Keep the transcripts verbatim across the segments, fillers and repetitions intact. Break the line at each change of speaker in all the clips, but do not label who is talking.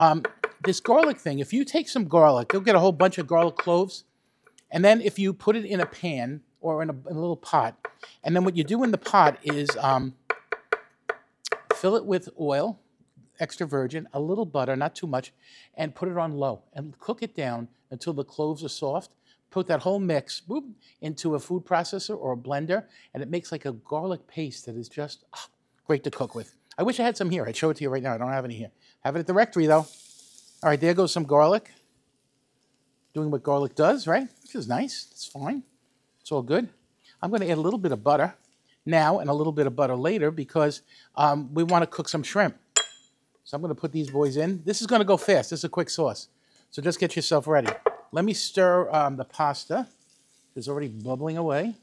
Um, this garlic thing, if you take some garlic, you'll get a whole bunch of garlic cloves, and then if you put it in a pan or in a, in a little pot, and then what you do in the pot is um, fill it with oil, extra virgin, a little butter, not too much, and put it on low, and cook it down until the cloves are soft. Put that whole mix boop, into a food processor or a blender, and it makes like a garlic paste that is just oh, great to cook with. I wish I had some here. I'd show it to you right now. I don't have any here. Have it at the rectory, though. All right, there goes some garlic. Doing what garlic does, right? Which is nice. It's fine. It's all good. I'm going to add a little bit of butter now and a little bit of butter later because um, we want to cook some shrimp. So I'm going to put these boys in. This is going to go fast. This is a quick sauce. So just get yourself ready. Let me stir um, the pasta. It's already bubbling away.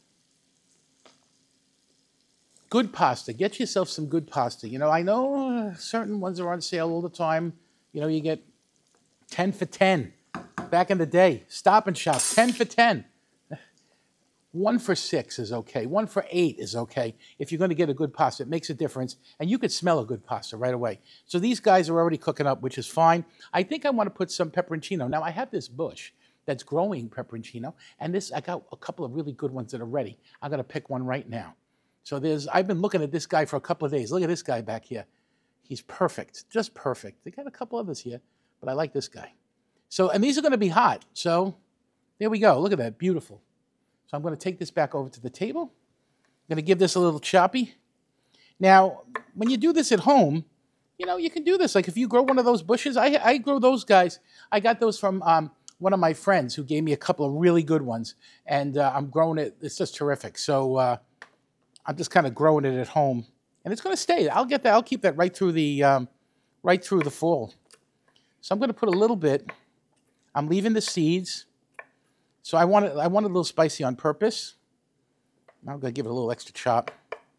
Good pasta. Get yourself some good pasta. You know, I know certain ones are on sale all the time. You know, you get ten for ten. Back in the day, Stop and Shop, ten for ten. One for six is okay. One for eight is okay. If you're going to get a good pasta, it makes a difference. And you could smell a good pasta right away. So these guys are already cooking up, which is fine. I think I want to put some pepperoncino. Now, I have this bush that's growing pepperoncino. And this, I got a couple of really good ones that are ready. I'm going to pick one right now. So there's, I've been looking at this guy for a couple of days. Look at this guy back here. He's perfect, just perfect. They got a couple others here, but I like this guy. So, and these are going to be hot. So there we go. Look at that, beautiful. So I'm going to take this back over to the table. I'm going to give this a little choppy. Now, when you do this at home, you know, you can do this. Like if you grow one of those bushes, I, I grow those guys. I got those from um, one of my friends who gave me a couple of really good ones. And uh, I'm growing it. It's just terrific. So uh, I'm just kind of growing it at home. And it's going to stay. I'll get that. I'll keep that right through the, um, right through the fall. So I'm going to put a little bit. I'm leaving the seeds. So I want it, I want it a little spicy on purpose. Now I'm going to give it a little extra chop.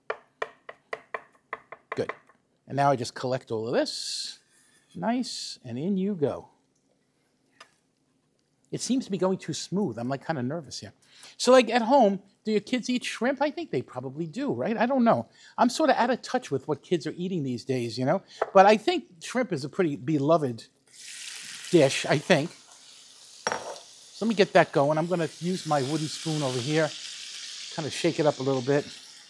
Good. And now I just collect all of this. Nice. And in you go. It seems to be going too smooth. I'm like kind of nervous here. So like at home, do your kids eat shrimp? I think they probably do, right? I don't know. I'm sort of out of touch with what kids are eating these days, you know? But I think shrimp is a pretty beloved dish, I think. So let me get that going. I'm going to use my wooden spoon over here, kind of shake it up a little bit.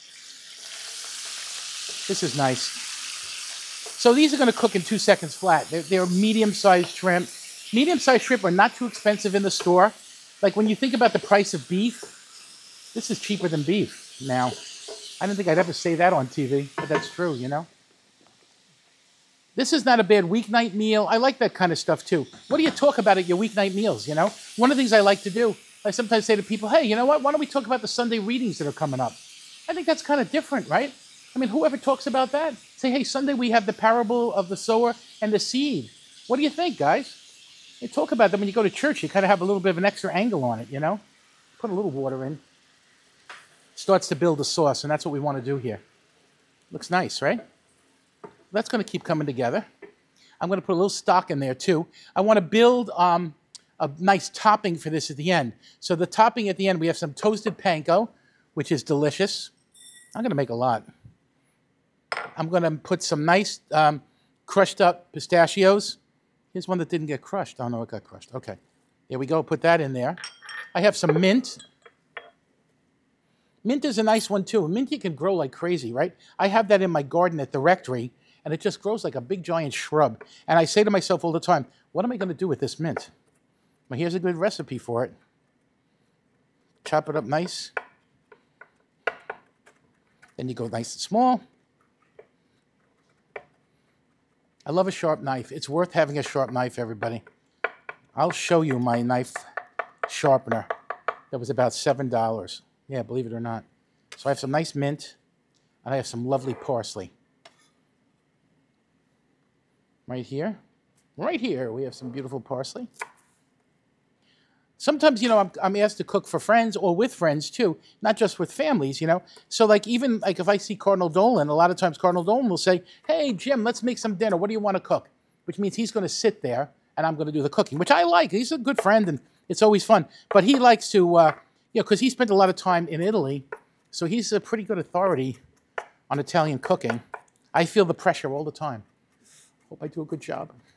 This is nice. So these are going to cook in two seconds flat. They're, they're medium-sized shrimp. Medium-sized shrimp are not too expensive in the store. Like when you think about the price of beef, this is cheaper than beef now. I didn't think I'd ever say that on T V, but that's true, you know? This is not a bad weeknight meal. I like that kind of stuff, too. What do you talk about at your weeknight meals, you know? One of the things I like to do, I sometimes say to people, hey, you know what? Why don't we talk about the Sunday readings that are coming up? I think that's kind of different, right? I mean, whoever talks about that? Say, hey, Sunday we have the parable of the sower and the seed. What do you think, guys? You talk about them when you go to church. You kind of have a little bit of an extra angle on it, you know? Put a little water in. Starts to build a sauce, and that's what we want to do here. Looks nice, right? That's going to keep coming together. I'm going to put a little stock in there, too. I want to build um, a nice topping for this at the end. So the topping at the end, we have some toasted panko, which is delicious. I'm going to make a lot. I'm going to put some nice um, crushed up pistachios. Here's one that didn't get crushed. Oh, no, it got crushed. Okay. There we go. Put that in there. I have some mint. Mint is a nice one, too. Mint you can grow like crazy, right? I have that in my garden at the rectory, and it just grows like a big, giant shrub. And I say to myself all the time, what am I going to do with this mint? Well, here's a good recipe for it. Chop it up nice. Then you go nice and small. I love a sharp knife. It's worth having a sharp knife, everybody. I'll show you my knife sharpener. That was about seven dollars. Yeah, believe it or not. So I have some nice mint, and I have some lovely parsley. Right here. Right here, we have some beautiful parsley. Sometimes, you know, I'm, I'm asked to cook for friends or with friends, too, not just with families, you know. So, like, even, like, if I see Cardinal Dolan, a lot of times Cardinal Dolan will say, hey, Jim, let's make some dinner. What do you want to cook? Which means he's going to sit there, and I'm going to do the cooking, which I like. He's a good friend, and it's always fun. But he likes to, uh, you know, because he spent a lot of time in Italy, so he's a pretty good authority on Italian cooking. I feel the pressure all the time. Hope I do a good job.